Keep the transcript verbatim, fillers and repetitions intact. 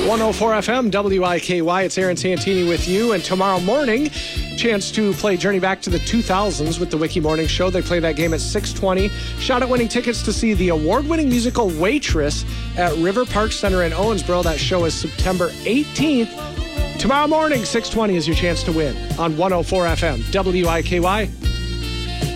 one oh four F M, W I K Y. It's Aaron Santini with you. And tomorrow morning, chance to play Journey Back to the two thousands with the Wiki Morning Show. They play that game at six twenty. Shot at winning tickets to see the award-winning musical Waitress at River Park Center in Owensboro. That show is September eighteenth. Tomorrow morning, six twenty is your chance to win on one oh four F M, W I K Y.